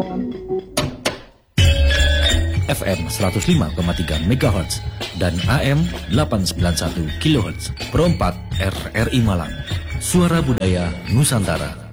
FM 105,3 MHz dan AM 891 kHz. Perempat RRI Malang. Suara Budaya Nusantara.